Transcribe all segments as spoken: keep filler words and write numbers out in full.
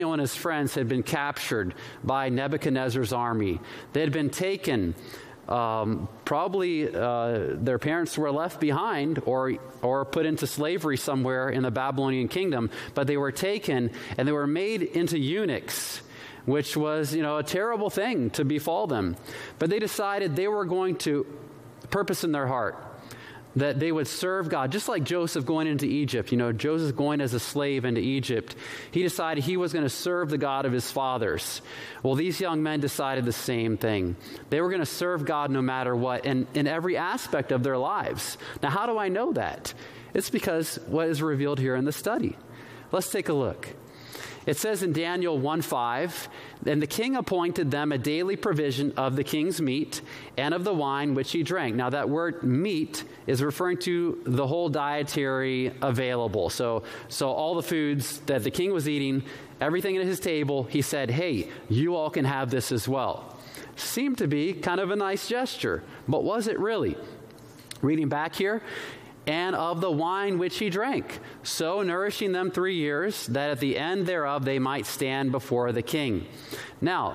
Daniel and his friends had been captured by Nebuchadnezzar's army. They had been taken. Um, probably uh, their parents were left behind or or put into slavery somewhere in the Babylonian kingdom, but they were taken and they were made into eunuchs, which was, you know, a terrible thing to befall them. But they decided they were going to purpose in their heart that they would serve God, just like Joseph going into Egypt. You know, Joseph going as a slave into Egypt. He decided he was going to serve the God of his fathers. Well, these young men decided the same thing. They were going to serve God no matter what, and in every aspect of their lives. Now, how do I know that? It's because what is revealed here in the study. Let's take a look. It says in Daniel one five, "And the king appointed them a daily provision of the king's meat and of the wine which he drank." Now that word meat is referring to the whole dietary available. So, so all the foods that the king was eating, everything at his table, he said, hey, you all can have this as well. Seemed to be kind of a nice gesture, but was it really? Reading back here, "And of the wine which he drank, so nourishing them three years, that at the end thereof they might stand before the king." Now,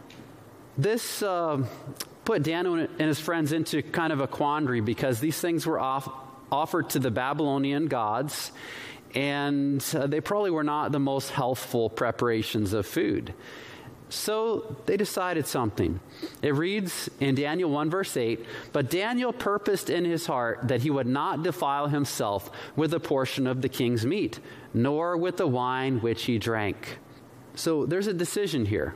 this uh, put Daniel and his friends into kind of a quandary, because these things were off, offered to the Babylonian gods, and uh, they probably were not the most healthful preparations of food. So they decided something. It reads in Daniel one verse eight, "But Daniel purposed in his heart that he would not defile himself with a portion of the king's meat, nor with the wine which he drank." So there's a decision here.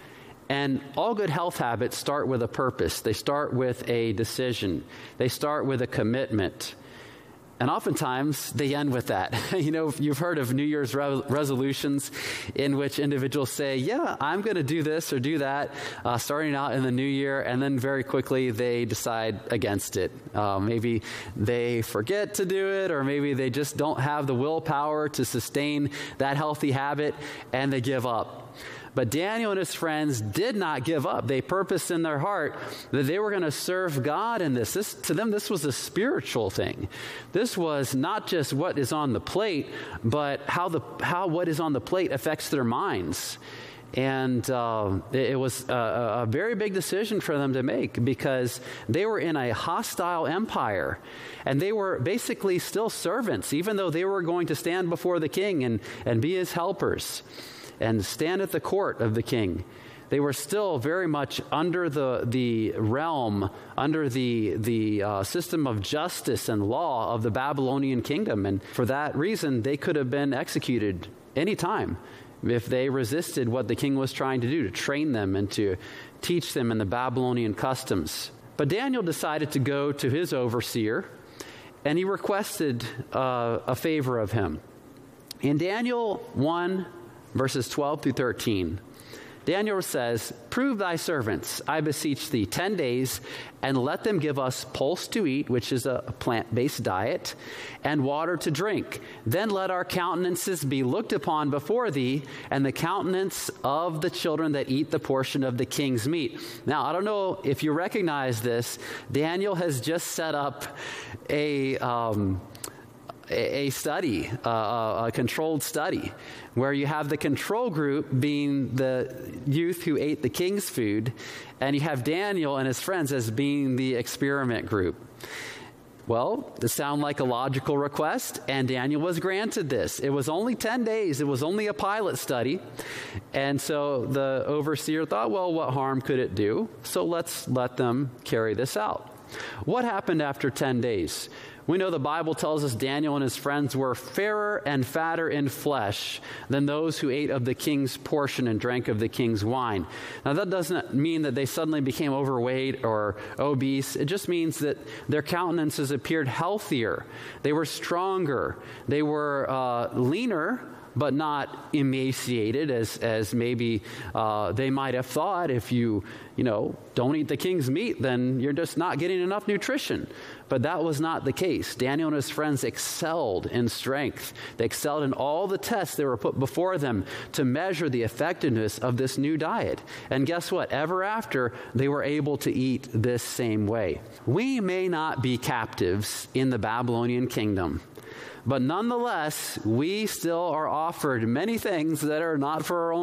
And all good health habits start with a purpose. They start with a decision. They start with a commitment. And oftentimes, they end with that. You know, you've heard of New Year's re- resolutions in which individuals say, yeah, I'm going to do this or do that, uh, starting out in the new year, and then very quickly they decide against it. Uh, maybe they forget to do it, or maybe they just don't have the willpower to sustain that healthy habit, and they give up. But Daniel and his friends did not give up. They purposed in their heart that they were going to serve God in this. This. To them, this was a spiritual thing. This was not just what is on the plate, but how the how what is on the plate affects their minds. And uh, it, it was a, a very big decision for them to make, because they were in a hostile empire. And they were basically still servants, even though they were going to stand before the king and, and be his helpers and stand at the court of the king. They were still very much under the the realm, under the the uh, system of justice and law of the Babylonian kingdom. And for that reason, they could have been executed any time if they resisted what the king was trying to do, to train them and to teach them in the Babylonian customs. But Daniel decided to go to his overseer, and he requested uh, a favor of him. In Daniel one, verses twelve through thirteen, Daniel says, "Prove thy servants, I beseech thee, ten days, and let them give us pulse to eat," which is a plant-based diet, "and water to drink. Then let our countenances be looked upon before thee, and the countenance of the children that eat the portion of the king's meat." Now, I don't know if you recognize this. Daniel has just set up a... Um, a study, uh, a controlled study, where you have the control group being the youth who ate the king's food, and you have Daniel and his friends as being the experiment group. Well, this sounds like a logical request, and Daniel was granted this. It was only ten days. It was only a pilot study. And so the overseer thought, well, what harm could it do? So let's let them carry this out. What happened after ten days? We know the Bible tells us Daniel and his friends were fairer and fatter in flesh than those who ate of the king's portion and drank of the king's wine. Now, that doesn't mean that they suddenly became overweight or obese. It just means that their countenances appeared healthier. They were stronger. They were uh, leaner, but not emaciated as as maybe uh, they might have thought. If you, you know, don't eat the king's meat, then you're just not getting enough nutrition. But that was not the case. Daniel and his friends excelled in strength. They excelled in all the tests that were put before them to measure the effectiveness of this new diet. And guess what? Ever after, they were able to eat this same way. We may not be captives in the Babylonian kingdom, But nonetheless, we still are offered many things that are not for our own